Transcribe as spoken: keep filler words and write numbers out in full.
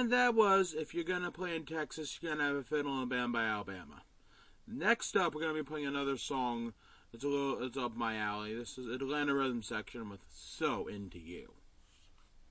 And that was If You're Gonna Play in Texas, You're Gonna Have a Fiddle and a Band by Alabama. Next up, we're gonna be playing another song that's a little, it's up my alley. This is Atlanta Rhythm Section with So Into You.